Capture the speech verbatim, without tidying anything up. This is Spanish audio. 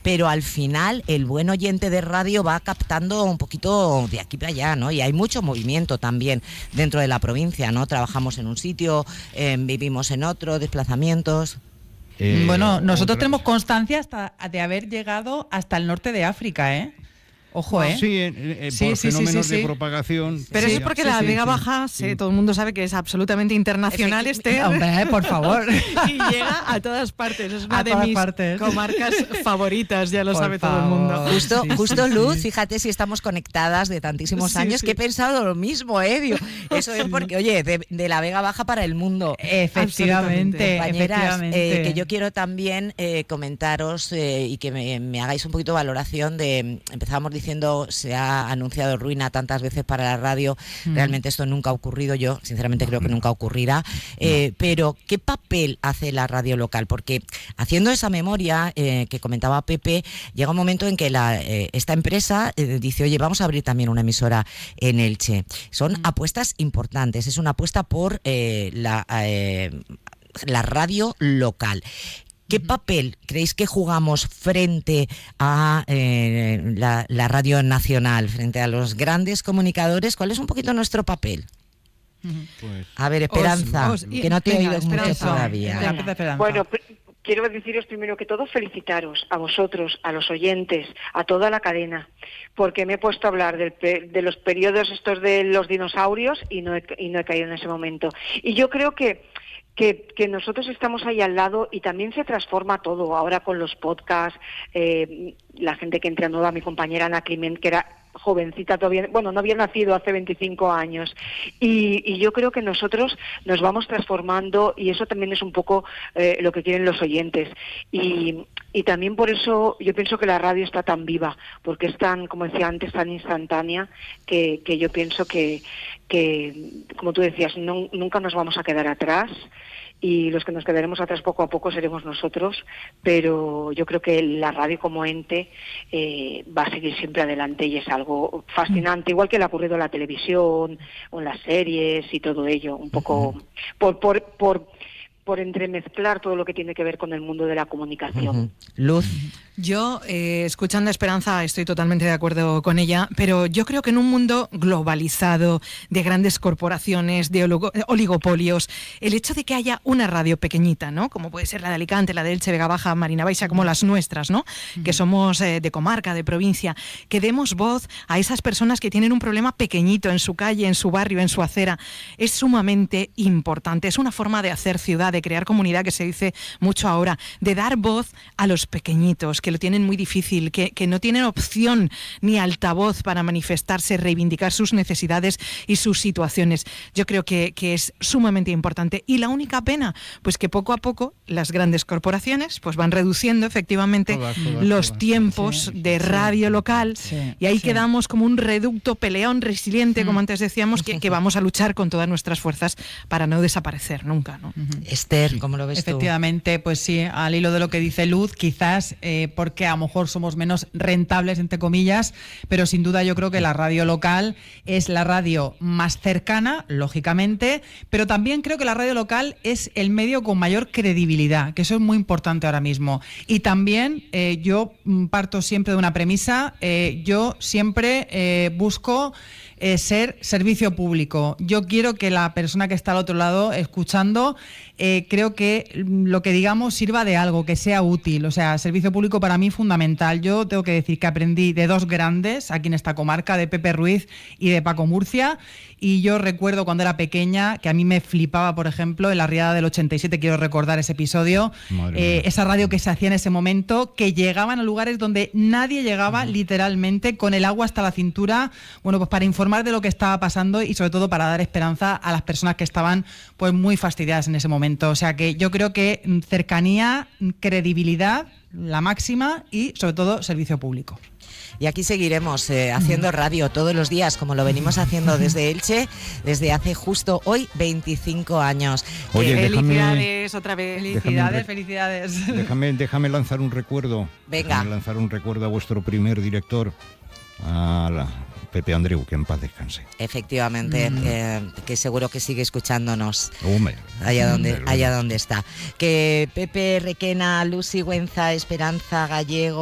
pero al final el buen oyente de radio va captando un poquito de aquí para allá, ¿no? Y hay mucho movimiento también dentro de la provincia, ¿no? Trabajamos en un sitio, eh, vivimos en otro, desplazamientos. Eh, bueno, nosotros otra... tenemos constancia hasta de haber llegado hasta el norte de África, ¿eh? Ojo, ¿eh? Sí, eh, eh, sí, por sí, fenómenos sí, sí, de sí. propagación. Pero sí, eso es porque sí, la sí, Vega sí, Baja, sí. sí, todo el mundo sabe que es absolutamente internacional, este. Hombre, por favor. Y llega a todas partes. Es una A de todas mis partes. comarcas favoritas, ya lo Por sabe todo el favor. mundo. Justo, Sí, justo sí, Luz, sí. fíjate si estamos conectadas de tantísimos Sí, años sí. que he pensado lo mismo, ¿eh? Digo, eso es porque, oye, de, de la Vega Baja para el mundo. Efectivamente, Compañeras, efectivamente. eh, que yo quiero también eh, comentaros eh, y que me, me hagáis un poquito de valoración de, empezábamos diciendo, se ha anunciado ruina tantas veces para la radio, Mm. realmente esto nunca ha ocurrido, yo sinceramente creo que nunca ocurrirá, eh, pero ¿qué papel hace la radio local? Porque haciendo esa memoria eh, que comentaba Pepe, llega un momento en que la, eh, esta empresa eh, dice, oye, vamos a abrir también una emisora en Elche. Son Mm. apuestas importantes, es una apuesta por eh, la, eh, la radio local. ¿Qué papel creéis que jugamos frente a eh, la, la radio nacional, frente a los grandes comunicadores? ¿Cuál es un poquito nuestro papel? Pues, A ver, Esperanza, Os- os- que no te he venga, oído mucho Esperanza. todavía. Venga, empieza Esperanza. Bueno, pr- quiero deciros primero que todo felicitaros a vosotros, a los oyentes, a toda la cadena, porque me he puesto a hablar del pe- de los periodos estos de los dinosaurios y no he, y no he caído en ese momento. Y yo creo que Que, que nosotros estamos ahí al lado y también se transforma todo ahora con los podcasts, eh, la gente que entra nueva, mi compañera Ana Climent, que era jovencita todavía, bueno, no había nacido hace veinticinco años, y, y yo creo que nosotros nos vamos transformando y eso también es un poco eh, lo que quieren los oyentes, y, y también por eso yo pienso que la radio está tan viva, porque es tan, como decía antes, tan instantánea, que, que yo pienso que, que, como tú decías, no, nunca nos vamos a quedar atrás, y los que nos quedaremos atrás poco a poco seremos nosotros, pero yo creo que la radio como ente eh, va a seguir siempre adelante y es algo fascinante, igual que le ha ocurrido en la televisión o en las series y todo ello, un poco por por por por entremezclar todo lo que tiene que ver con el mundo de la comunicación. Uh-huh. Luz. Yo, eh, escuchando a Esperanza, estoy totalmente de acuerdo con ella, pero yo creo que en un mundo globalizado, de grandes corporaciones, de oligo- oligopolios, el hecho de que haya una radio pequeñita, ¿no? Como puede ser la de Alicante, la de Elche, Vega Baja, Marina Baixa, como las nuestras, ¿no? Uh-huh. Que somos eh, de comarca, de provincia, que demos voz a esas personas que tienen un problema pequeñito en su calle, en su barrio, en su acera, es sumamente importante. Es una forma de hacer ciudad, de crear comunidad, que se dice mucho ahora, de dar voz a los pequeñitos, que lo tienen muy difícil, que, que no tienen opción ni altavoz para manifestarse, reivindicar sus necesidades y sus situaciones. Yo creo que, que es sumamente importante. Y la única pena, pues que poco a poco las grandes corporaciones pues van reduciendo efectivamente todas, todas, los todas. tiempos Sí, de radio sí, local sí, y ahí sí. quedamos como un reducto peleón resiliente, Mm. como antes decíamos, que, que vamos a luchar con todas nuestras fuerzas para no desaparecer nunca, ¿no? Ujú. Esther, ¿cómo lo ves tú? Efectivamente, pues sí, al hilo de lo que dice Luz, quizás eh, porque a lo mejor somos menos rentables, entre comillas, pero sin duda yo creo que la radio local es la radio más cercana, lógicamente, pero también creo que la radio local es el medio con mayor credibilidad, que eso es muy importante ahora mismo. Y también eh, yo mm, parto siempre de una premisa, eh, yo siempre eh, busco eh, ser servicio público. Yo quiero que la persona que está al otro lado escuchando, eh, creo que lo que digamos sirva de algo, que sea útil. O sea, servicio público para mí fundamental. Yo tengo que decir que aprendí de dos grandes aquí en esta comarca, de Pepe Ruiz y de Paco Murcia, y yo recuerdo cuando era pequeña que a mí me flipaba, por ejemplo, en la riada del ochenta y siete, quiero recordar ese episodio, eh, esa radio que se hacía en ese momento, que llegaban a lugares donde nadie llegaba, uh-huh. literalmente, con el agua hasta la cintura, bueno, pues para informar de lo que estaba pasando y sobre todo para dar esperanza a las personas que estaban pues muy fastidiadas en ese momento. O sea que yo creo que cercanía, credibilidad, la máxima, y sobre todo servicio público. Y aquí seguiremos eh, haciendo radio todos los días, como lo venimos haciendo desde Elche, desde hace justo hoy veinticinco años. Oye, eh, déjame, felicidades otra vez. Felicidades, re- felicidades. Déjame, déjame lanzar un recuerdo. Venga. Déjame lanzar un recuerdo a vuestro primer director, a la Pepe Andreu, que en paz descanse. Efectivamente, mm. eh, que seguro que sigue escuchándonos Hombre, allá donde, hombre, allá donde está. Que Pepe Requena, Luz Sigüenza, Esperanza Gallego,